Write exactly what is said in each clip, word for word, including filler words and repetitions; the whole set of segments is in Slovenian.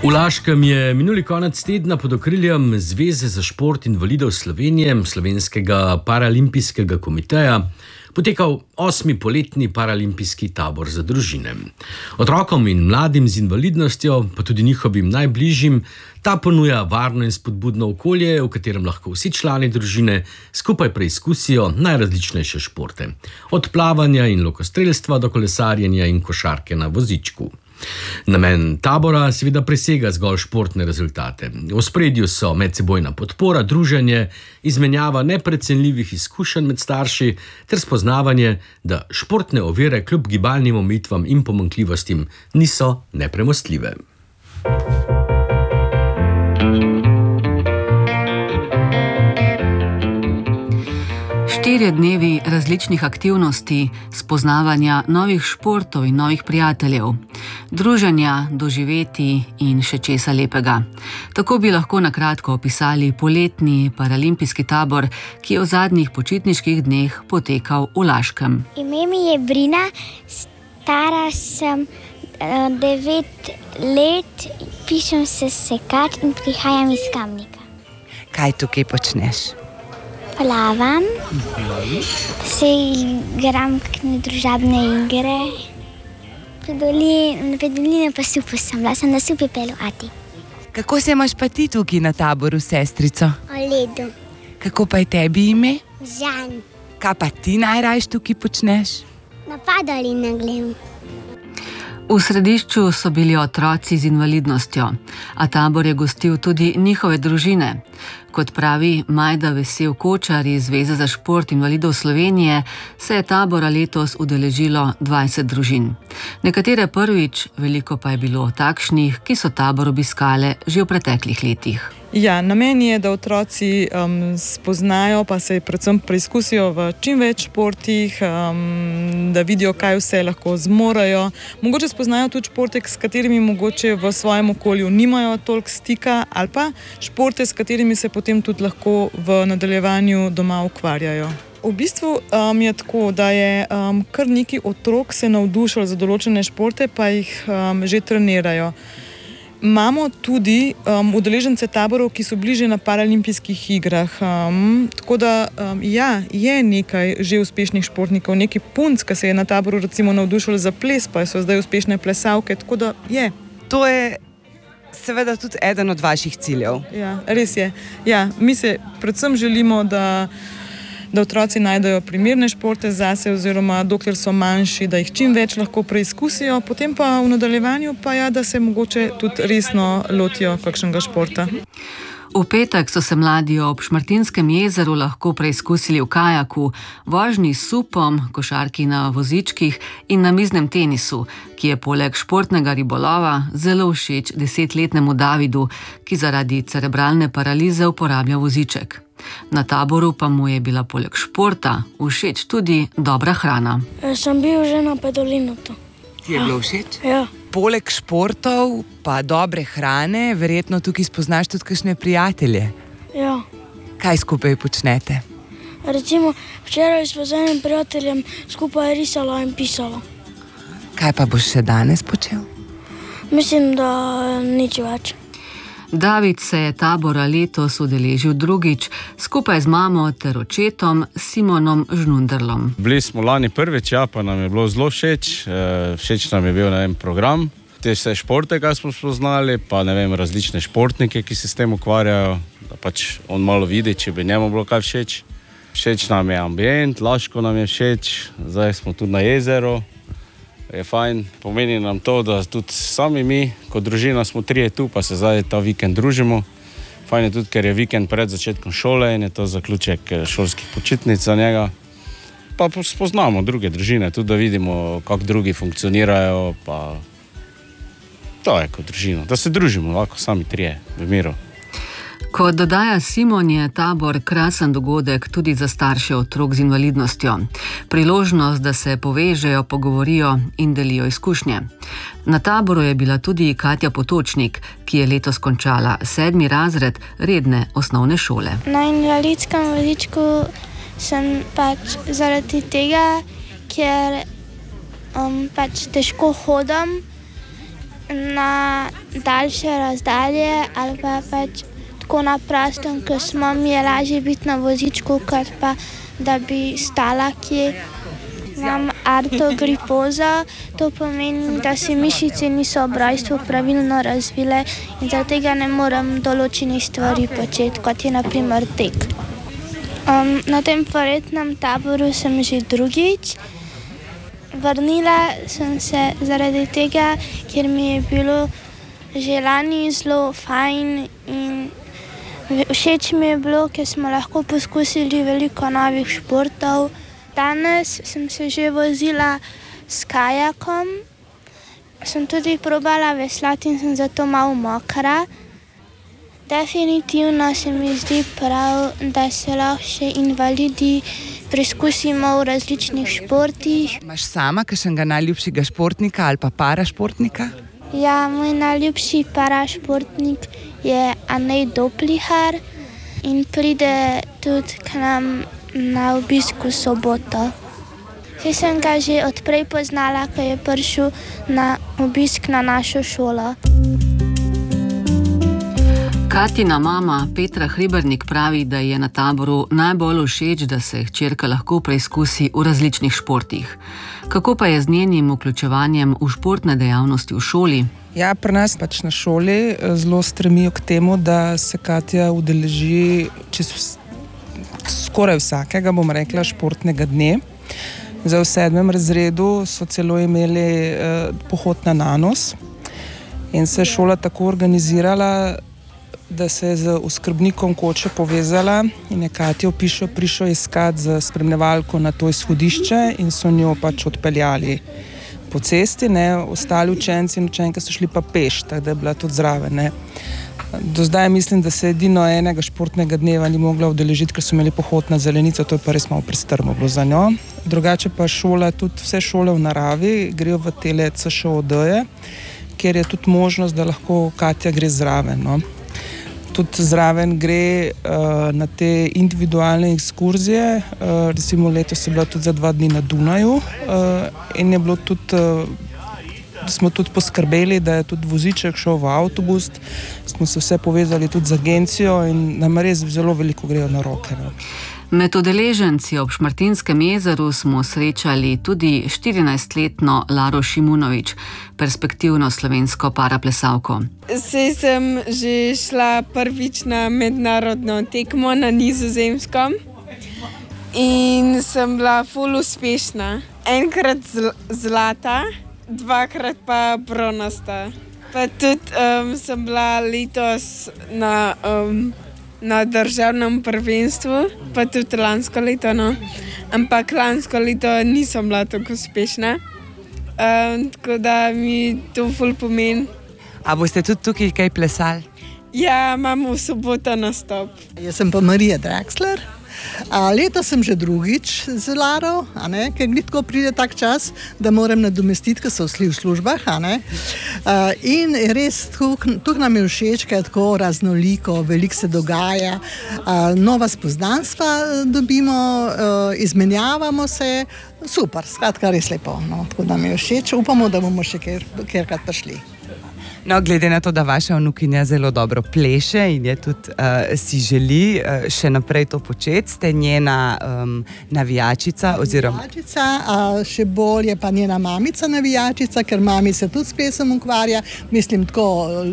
V Laškem je minuli konec tedna pod okriljem Zveze za šport invalidov Slovenije, Slovenskega paralimpijskega komiteja, potekal osmi poletni paralimpijski tabor za družine. Otrokom in mladim z invalidnostjo, pa tudi njihovim najbližjim, ta ponuja varno in spodbudno okolje, v katerem lahko vsi člani družine skupaj preizkusijo najrazličnejše športe. Od plavanja in lokostrelstva do kolesarjenja in košarke na vozičku. Namen tabora seveda presega zgolj športne rezultate. V ospredju so medsebojna podpora, druženje, izmenjava neprecenljivih izkušenj med starši ter spoznavanje, da športne ovire kljub gibalnim omejitvam in pomanjkljivostim niso nepremostljive. Štirje dnevi različnih aktivnosti, spoznavanja novih športov in novih prijateljev, druženja, doživeti in še česa lepega. Tako bi lahko na kratko opisali poletni paralimpijski tabor, ki je v zadnjih počitniških dneh potekal v Laškem. Ime mi je Brina, stara sem uh, devet let, pišem se sekač in prihajam iz Kamnika. Kaj tukaj počneš? Plavam, se igram kakšne družabne igre, na pedoline pa supu sem, bila sem na supi pelovati. Kako se imaš pa ti tukaj na taboru, sestrico? O ledu. Kako pa je tebi ime? Žan. Kaj pa ti najrajš tukaj počneš? Na padoline gledam. V središču so bili otroci z invalidnostjo, a tabor je gostil tudi njihove družine. Kot pravi Majda Vesel Kočar iz Zveze za šport invalidov Slovenije, se je tabora letos udeležilo dvajset družin. Nekatere prvič, veliko pa je bilo takšnih, ki so tabor obiskale že v preteklih letih. Ja, namen je, da otroci um, spoznajo, pa se predvsem preizkusijo v čim več športih, um, da vidijo, kaj vse lahko zmorajo. Mogoče spoznajo tudi športe, s katerimi mogoče v svojem okolju nimajo toliko stika, ali pa športe, s katerimi se potem tudi lahko v nadaljevanju doma ukvarjajo. V bistvu um, je tako, da je um, kar nekaj otrok se navdušilo za določene športe, pa jih um, že trenirajo. Imamo tudi um, udeležence taborov, ki so bliže na paralimpijskih igrah. Um, tako da um, ja, je nekaj že uspešnih športnikov, nekaj punc, ki se je na taboru recimo navdušilo za ples, pa so zdaj uspešne plesalke, tako da je. To je seveda tudi eden od vaših ciljev. Ja, res je. Ja, mi se predvsem želimo, da da otroci najdejo primerne športe zase, oziroma dokler so manjši, da jih čim več lahko preizkusijo, potem pa v nadaljevanju pa ja, da se mogoče tudi resno lotijo kakšnega športa. V petek so se mladi ob Šmartinskem jezeru lahko preizkusili v kajaku, vožnji s supom, košarki na vozičkih in namiznem tenisu, ki je poleg športnega ribolova zelo všeč desetletnemu Davidu, ki zaradi cerebralne paralize uporablja voziček. Na taboru pa mu je bila poleg športa všeč tudi dobra hrana. Ja, sem bil že na pedolinotu. Ti je bilo všeč? Ja. Poleg športov pa dobre hrane, verjetno tukaj spoznaš tudi kakšne prijatelje. Ja. Kaj skupaj počnete? Recimo, včeraj smo z enim prijateljem skupaj risala in pisala. Kaj pa boš še danes počel? Mislim, da nič več. David se je tabora letos udeležil drugič, skupaj z mamo ter očetom Simonom Žnunderlom. Bili smo lani prvič, ja, pa nam je bilo zelo všeč. E, všeč nam je bil, ne vem, program. Te vse športe, kaj smo spoznali, pa ne vem, različne športnike, ki se s tem ukvarjajo, da pač on malo vidi, če bi njemu bilo kaj všeč. Všeč nam je ambient, Laško nam je všeč, zdaj smo tudi na jezeru. Je fajn, pomeni nam to, da tudi sami mi, kot družina, smo trije tu, pa se zdaj ta vikend družimo. Fajn je tudi, ker je vikend pred začetkom šole in je to zaključek šolskih počitnic za njega. Pa spoznamo druge družine, tudi da vidimo, kako drugi funkcionirajo, pa to je kot družina. Da se družimo, lahko sami trije v miru. Kot dodaja Simon, je tabor krasen dogodek tudi za starše otrok z invalidnostjo. Priložnost, da se povežejo, pogovorijo in delijo izkušnje. Na taboru je bila tudi Katja Potočnik, ki je letos končala sedmi razred redne osnovne šole. Na invalidskem vozičku sem pač zaradi tega, ker um, pač težko hodim na daljše razdalje ali pa pač tako na prostem, ker smo mi je lažje biti na vozičku, kot pa da bi stala kje. Imam artrogripozo, to pomeni, da se mišice niso ob rojstvu pravilno razvile in zaradi tega ne morem določenih stvari početi, kot je na primer tek. Um, na tem poletnem taboru sem že drugič. Vrnila sem se zaradi tega, ker mi je bilo že lani zelo fajn in všeč mi je bilo, ker smo lahko poskusili veliko novih športov. Danes sem se že vozila s kajakom, sem tudi probala veslati in sem zato malo mokra. Definitivno se mi zdi prav, da se lahko še invalidi preizkusimo v različnih športih. Imaš sama kakšnega najljubšega športnika ali pa parašportnika? Ja, moj najljubši parašportnik je Anej Doplihar in pride tudi k nam na obisk v soboto. Saj sem ga že odprej poznala, ko je prišel na obisk na našo šolo. Katina mama Petra Hribernik pravi, da je na taboru najbolj všeč, da se hčerka lahko preizkusi v različnih športih. Kako pa je z njenim vključevanjem v športne dejavnosti v šoli? Ja, pri nas pač na šoli zelo stremijo k temu, da se Katja udeleži čez skoraj vsakega, bom rekla, športnega dne. Zdaj v sedmem razredu so celo imeli eh, pohod na Nanos in se je šola tako organizirala, da se je z oskrbnikom koče povezala in je Katjo prišel iskat za spremljevalko na to izhodišče in so njo pač odpeljali po cesti, ne, ostali učenci in učenke so šli pa peš, tako da je bila tudi zraven, ne. Do zdaj mislim, da se edino enega športnega dneva ni mogla udeležiti, ker so imeli pohod na Zelenico, to je pa res malo prestrmo bilo za njo. Drugače pa šola, tudi vse šole v naravi, grejo v tele C Š O D-je, kjer je tudi možnost, da lahko Katja gre zraven, no. Tudi zraven gre uh, na te individualne ekskurzije, uh, recimo letos je bila tudi za dva dni na Dunaju uh, in je bilo tudi, uh, smo tudi poskrbeli, da je tudi voziček šel v avtobus, smo se vse povezali tudi z agencijo in nam res zelo veliko grejo na roke. No. Med udeleženci ob Šmartinskem jezeru smo srečali tudi štirinajstletno Laro Šimunović, perspektivno slovensko paraplesavko. Saj sem že šla prvič na mednarodno tekmo na Nizozemskem in sem bila ful uspešna. Enkrat zl- zlata, dvakrat pa bronasta. Pa tudi um, sem bila letos na... Um, na državnem prvenstvu, pa tudi lansko leto, no. Ampak lansko leto nisem bila tako uspešna, um, tako da mi to ful pomeni. A boste tudi tukaj kaj plesali? Ja, imamo v soboto nastop. Jaz sem pa Marija Draxler. A, leto sem že drugič z Laro, a ne, ker ni tako pride tak čas, da moram nadomestiti, ker so vsi v službah, a ne. A, in res tukaj nam je všeč, ker je tako raznoliko, veliko se dogaja, a, nova spoznanstva dobimo, a, izmenjavamo se, super, skratka res lepo, no, tako nam je všeč, upamo, da bomo še kjerkrat prišli. No, glede na to, da vaša vnukinja zelo dobro pleše in je tudi uh, si želi uh, še naprej to početi, ste njena um, navijačica oziroma... Navijačica, a še bolje pa njena mamica navijačica, ker mami se tudi s plesem ukvarja, mislim tako,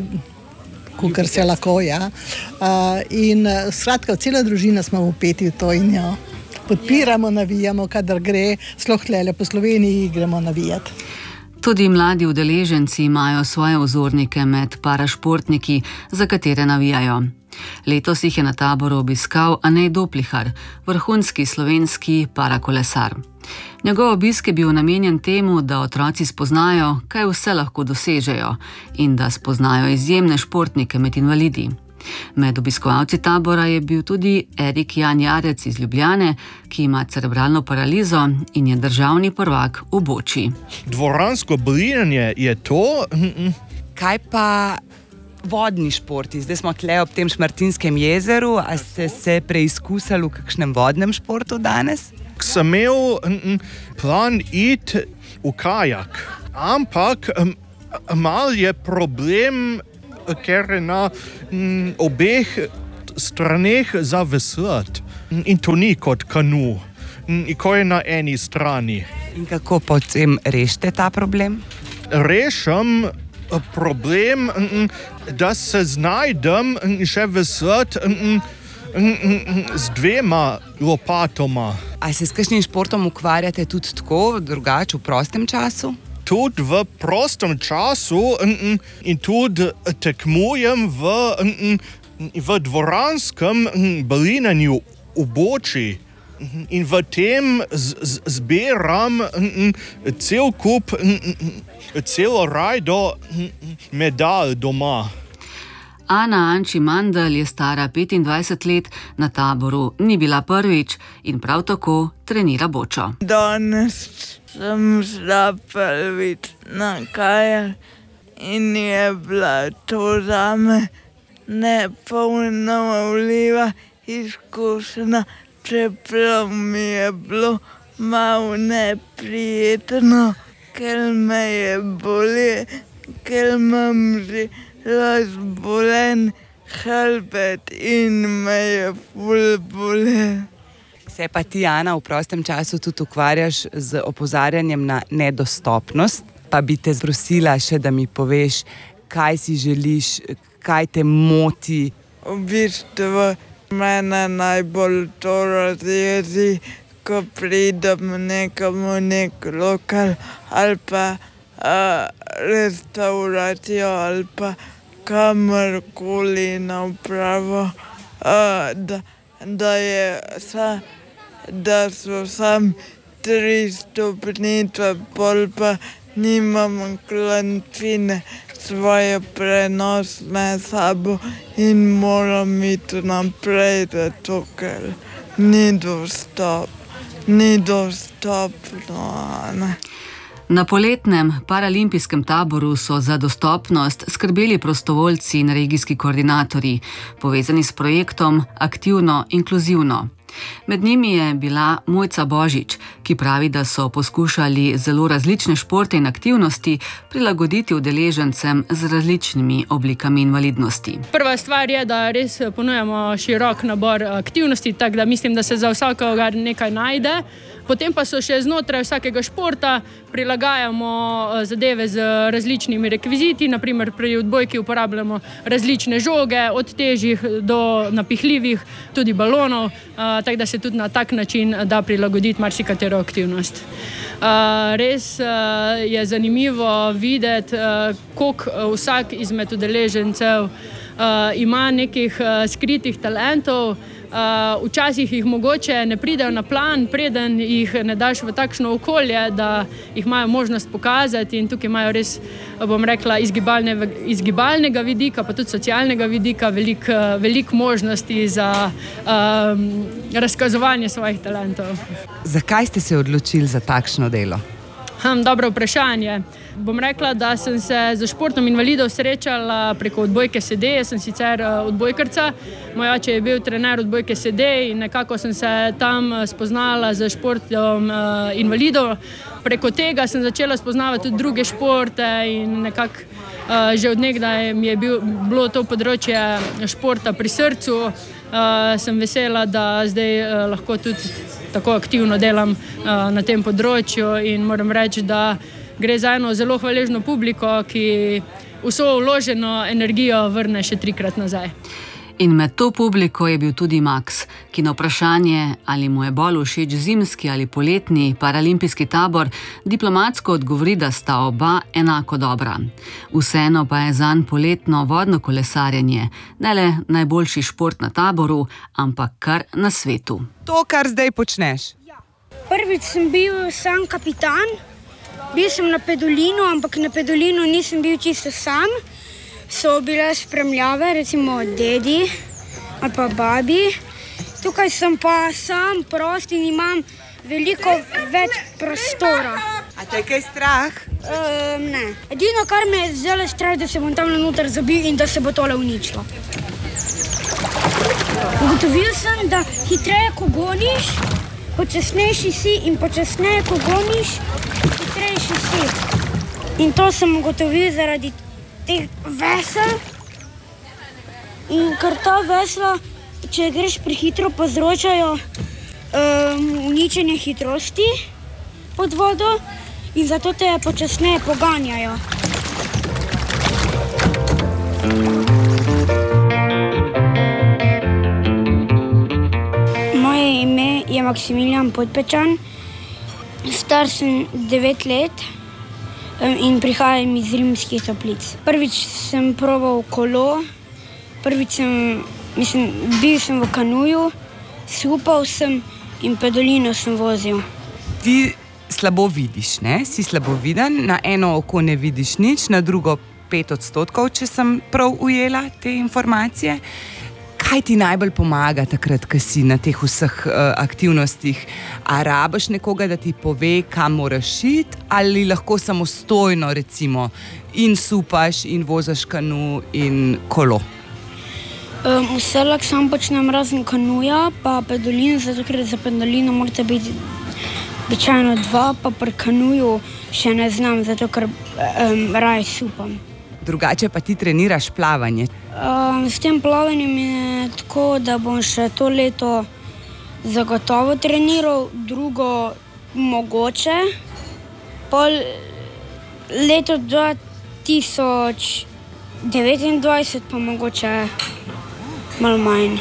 kakor se lahko, ja. Uh, in skratka, cela družina smo vpeti v to in jo podpiramo, navijamo, kadar gre, sploh tlele po Sloveniji gremo navijati. Tudi mladi udeleženci imajo svoje vzornike med parašportniki, za katere navijajo. Letos jih je na taboru obiskal Anej Doplihar, vrhunski slovenski parakolesar. Njegov obisk je bil namenjen temu, da otroci spoznajo, kaj vse lahko dosežejo in da spoznajo izjemne športnike med invalidi. Med obiskovalci tabora je bil tudi Erik Jan Jarec iz Ljubljane, ki ima cerebralno paralizo in je državni prvak v boči. Dvoransko blinanje je to? Kaj pa vodni športi? Zdaj smo tle ob tem Šmartinskem jezeru, a ste se preizkusili v kakšnem vodnem športu danes? Sem imel plan iti v kajak, ampak mal je problem, ker je na m, obeh straneh za veslati. In to ni kot kanu, in ko je na eni strani. In kako potem rešite ta problem? Rešim problem, da se znajdem še veslati z dvema lopatoma. A se s kakšnim športom ukvarjate tudi tako, drugače v prostem času? Tudi v prostem času in tudi tekmujem v, v dvoranskem balinanju v Boči. In v tem z, z, zbiram cel kup, celo rajdo medalj doma. Ana Anči Mandl je stara petindvajset let, na taboru ni bila prvič in prav tako trenira Bočo. Danes sem šla prvič na kajak in je bila to zame nepojmovljiva izkušnja, čeprav mi je bilo malo neprijetno, ker me je bolje, ker imam že razbolen hrbet in me je ful bolje. Se pa ti, Ana, v prostem času tudi ukvarjaš z opozarjanjem na nedostopnost, pa bi te prosila še, da mi poveš, kaj si želiš, kaj te moti. V bistvu mene najbolj to razjezi, ko pridem nekam v nek lokal ali pa uh, restauracijo ali pa kamorkoli na upravo, uh, da, da, je sa, da so sam tri stopnice, pol pa nimam klancine svoje prenosne sabo in moram iti naprej, zato ker ni dostop, ni dostopno, ne. Na poletnem paralimpijskem taboru so za dostopnost skrbeli prostovoljci in regijski koordinatorji, povezani s projektom Aktivno inkluzivno. Med njimi je bila Mojca Božič, ki pravi, da so poskušali zelo različne športe in aktivnosti prilagoditi udeležencem z različnimi oblikami invalidnosti. Prva stvar je, da res ponujamo širok nabor aktivnosti, tako da mislim, da se za vsakega nekaj najde. Potem pa so še znotraj vsakega športa prilagajamo zadeve z različnimi rekviziti, naprimer pri odbojki uporabljamo različne žoge, od težjih do napihljivih, tudi balonov, tako da se tudi na tak način da prilagoditi marsikatero aktivnost. Res je zanimivo videti, koliko vsak izmed udeležencev ima nekih skritih talentov. Uh, včasih jih mogoče ne pridejo na plan, preden jih ne daš v takšno okolje, da jih imajo možnost pokazati, in tukaj imajo res, bom rekla, izgibalne, izgibalnega vidika, pa tudi socialnega vidika, veliko velik možnosti za um, razkazovanje svojih talentov. Zakaj ste se odločili za takšno delo? Um, dobro vprašanje. Bom rekla, da sem se z športom invalidov srečala preko odbojke S D. Jaz sem sicer odbojkarca, moj oče je bil trener odbojke S D in nekako sem se tam spoznala z športom invalidov. Preko tega sem začela spoznavati tudi druge športe in nekako že od nekdaj mi je bil, bilo to področje športa pri srcu. Sem vesela, da zdaj lahko tudi tako aktivno delam na tem področju in moram reči, da gre za eno zelo hvaležno publiko, ki vso vloženo energijo vrne še trikrat nazaj. In med to publiko je bil tudi Max, ki na vprašanje, ali mu je bolj všeč zimski ali poletni paralimpijski tabor, diplomatsko odgovori, da sta oba enako dobra. Vseeno pa je zanj poletno vodno kolesarjenje ne le najboljši šport na taboru, ampak kar na svetu. To, kar zdaj počneš? Prvič sem bil sam kapitan. Bil sem na pedolinu, ampak na pedolinu nisem bil čisto sam. So bile spremljave, recimo dedi ali pa babi. Tukaj sem pa sam, prost in imam veliko več prostora. A te je kaj strah? Uh, ne. Edino, kar me je zelo strah, da se bom tam noter zabil in da se bo tole uničilo. Ugotovil sem, da hitreje, ko goniš, počasnejši si in počasneje, ko goniš, hitrejši si. In to sem ugotovil zaradi teh vesel. In ker ta vesla, če greš prehitro, povzročajo um, uničenje hitrosti pod vodo in zato te počasneje poganjajo. Moje ime je Maksimilijan Podpečan, star sem devet let in prihajam iz Rimskih Toplic. Prvič sem probal kolo, prvič sem, mislim, bil sem v kanuju, supal sem in pedalino sem vozil. Ti slabo vidiš, ne? Si slaboviden, na eno oko ne vidiš nič, na drugo pet odstotkov, če sem prav ujela te informacije. Kaj ti najbolj pomaga takrat, ko si na teh vseh uh, aktivnostih? A rabiš nekoga, da ti pove, kam moraš iti, ali lahko samostojno recimo in supaš in vozaš kanu in kolo? Um, vse lahko sam počnem razen kanuja, pa pedalino, zato ker za pedalino morate biti običajno dva, pa pri kanuju še ne znam, zato ker um, raje supam. Drugače pa ti treniraš plavanje. Um, s tem plavanjem je tako, da bom še to leto zagotovo treniral, drugo mogoče. Pol leto dva tisoč devetindvajset pa mogoče malo manj.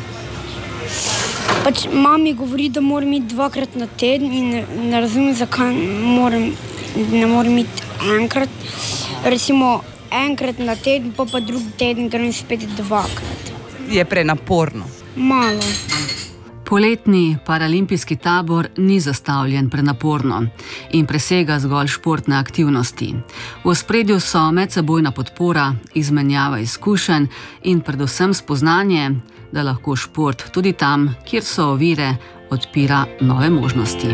Pač mami govori, da moram iti dvakrat na teden in ne, ne razumem, zakaj moram, ne moram iti enkrat. Recimo enkrat na teden, pa pa drugi teden grem spet dvakrat. Je prenaporno? Malo. Poletni paralimpijski tabor ni zastavljen prenaporno in presega zgolj športne aktivnosti. V ospredju so medsebojna podpora, izmenjava izkušenj in predvsem spoznanje, da lahko šport tudi tam, kjer so ovire, odpira nove možnosti.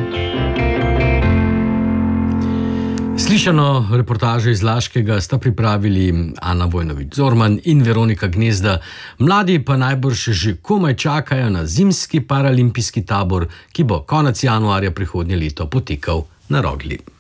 Slišano reportažo iz Laškega sta pripravili Ana Vojnović-Zorman in Veronika Gnezda. Mladi pa najbrž že komaj čakajo na zimski paralimpijski tabor, ki bo konec januarja prihodnje leto potekal na Rogli.